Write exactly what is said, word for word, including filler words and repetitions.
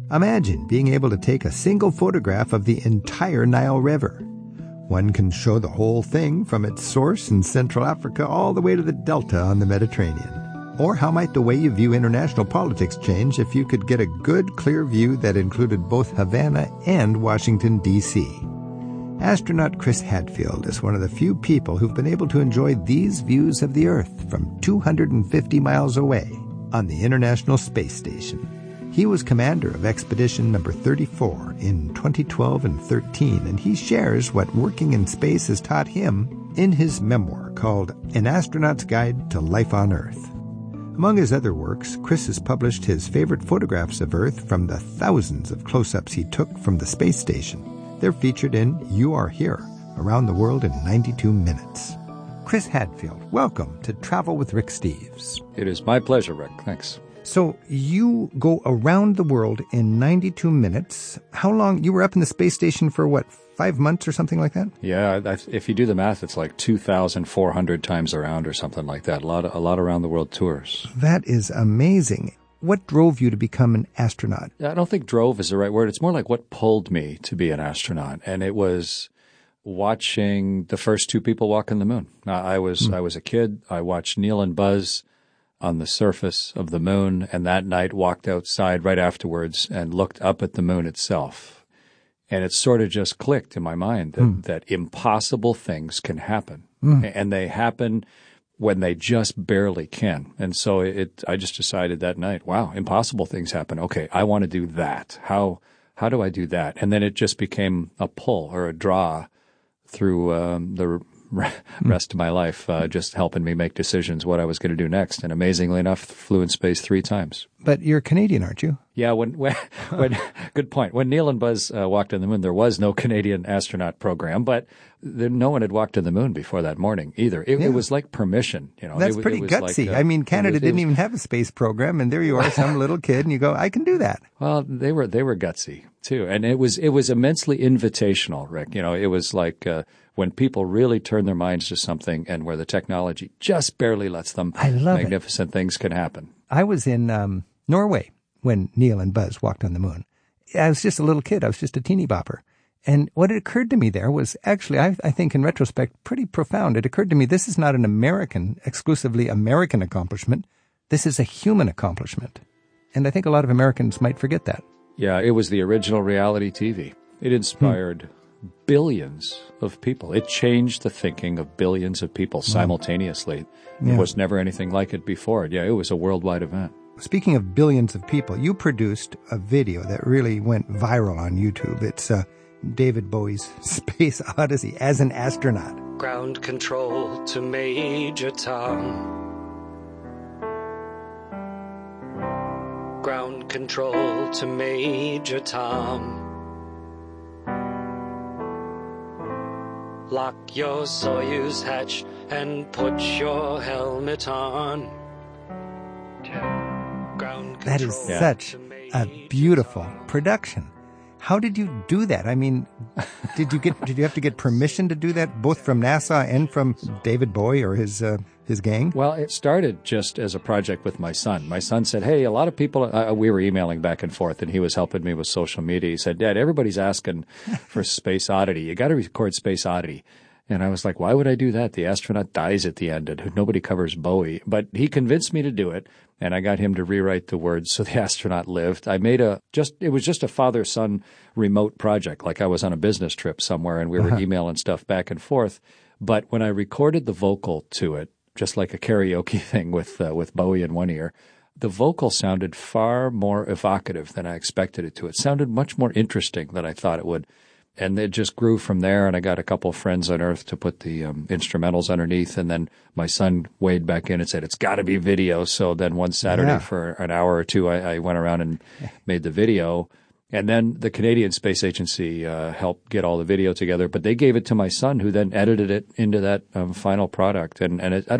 Imagine being able to take a single photograph of the entire Nile River. One can show the whole thing from its source in Central Africa all the way to the Delta on the Mediterranean. Or how might the way you view international politics change if you could get a good, clear view that included both Havana and Washington, D C? Astronaut Chris Hadfield is one of the few people who've been able to enjoy these views of the Earth from two hundred fifty miles away on the International Space Station. He was commander of Expedition number thirty-four in twenty twelve and thirteen, and he shares what working in space has taught him in his memoir called An Astronaut's Guide to Life on Earth. Among his other works, Chris has published his favorite photographs of Earth from the thousands of close-ups he took from the space station. They're featured in You Are Here, Around the World in ninety-two minutes. Chris Hadfield, welcome to Travel with Rick Steves. It is my pleasure, Rick. Thanks. So you go around the world in ninety-two minutes. How long? You were up in the space station for, what, five months or something like that? Yeah, if you do the math, it's like two thousand four hundred times around or something like that. A lot, of, a lot around the world tours. That is amazing. What drove you to become an astronaut? I don't think drove is the right word. It's more like what pulled me to be an astronaut. And it was watching the first two people walk on the moon. I was, mm. I was a kid. I watched Neil and Buzz on the surface of the moon, and that night walked outside right afterwards and looked up at the moon itself. And it sort of just clicked in my mind that, mm. that impossible things can happen. Mm. And they happen when they just barely can. And so it, I just decided that night, wow, impossible things happen. Okay, I want to do that. How, how do I do that? And then it just became a pull or a draw through um, the rest of my life, uh, just helping me make decisions what I was going to do next. And amazingly enough, flew in space three times. But you're Canadian, aren't you? Yeah, when, when, when good point. When Neil and Buzz uh, walked on the moon, there was no Canadian astronaut program, but there, no one had walked on the moon before that morning either. It, yeah. it was like permission. You know, That's it, pretty it was gutsy. Like, uh, I mean, Canada was, didn't was, even have a space program, and there you are, some little kid, and you go, I can do that. Well, they were they were gutsy too, and it was it was immensely invitational, Rick. You know, it was like uh, when people really turn their minds to something, and where the technology just barely lets them. I love magnificent it. things can happen. I was in um, Norway when Neil and Buzz walked on the moon. I was just a little kid. I was just a teeny bopper. And what occurred to me there was actually, I, I think in retrospect, pretty profound. It occurred to me this is not an American, exclusively American accomplishment. This is a human accomplishment. And I think a lot of Americans might forget that. Yeah, it was the original reality T V. It inspired hmm. billions of people. It changed the thinking of billions of people simultaneously. Yeah. There was never anything like it before. Yeah, it was a worldwide event. Speaking of billions of people, you produced a video that really went viral on YouTube. It's uh, David Bowie's Space Odyssey as an astronaut. Ground control to Major Tom. Ground control to Major Tom. Lock your Soyuz hatch and put your helmet on. That is such a beautiful production. How did you do that? I mean, did you get did you have to get permission to do that, both from NASA and from David Bowie or his uh, his gang? Well, it started just as a project with my son. My son said, "Hey, a lot of people." Uh, we were emailing back and forth, and he was helping me with social media. He said, "Dad, everybody's asking for Space Oddity. You got to record Space Oddity." And I was like, why would I do that? The astronaut dies at the end, and nobody covers Bowie. But he convinced me to do it, and I got him to rewrite the words so the astronaut lived. I made a just it was just a father-son remote project, like I was on a business trip somewhere, and we were uh-huh. emailing stuff back and forth. But when I recorded the vocal to it, just like a karaoke thing with uh, with Bowie in one ear, the vocal sounded far more evocative than I expected it to. It sounded much more interesting than I thought it would. And it just grew from there, and I got a couple of friends on Earth to put the um, instrumentals underneath, and then my son weighed back in and said, it's got to be video. So then one Saturday yeah. for an hour or two, I, I went around and made the video. And then the Canadian Space Agency uh, helped get all the video together, but they gave it to my son, who then edited it into that um, final product. And, and it, I